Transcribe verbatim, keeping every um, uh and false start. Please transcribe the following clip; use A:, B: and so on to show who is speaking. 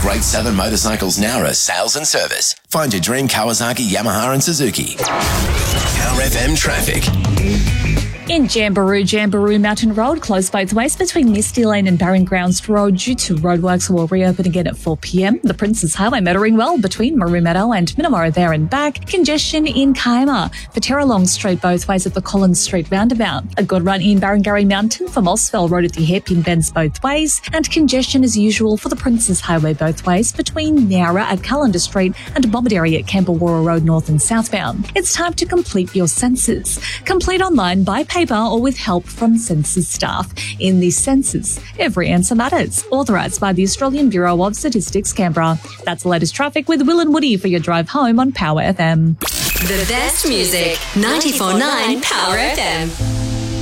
A: Great Southern Motorcycles Nowra sales and service. Find your dream Kawasaki, Yamaha and Suzuki. Power F M traffic.
B: In Jamberoo, Jamberoo Mountain Road closed both ways between Misty Lane and Barron Grounds Road due to roadworks will reopen again at four p.m. The Princes Highway motoring well between Maru Meadow and Minamora there and back. Congestion in Kaima for Terralong Street both ways at the Collins Street roundabout. A good run in Barangarry Mountain for Mossfell Road at the hairpin bends both ways. And congestion as usual for the Princes Highway both ways between Nowra at Callender Street and Bomaderry at Campbellwarra Road north and southbound. It's time to complete your census. Complete online by paper or with help from census staff. In the census, every answer matters. Authorised by the Australian Bureau of Statistics, Canberra. That's the latest traffic with Will and Woody for your drive home on Power F M.
C: The best music, ninety-four point nine Power F M.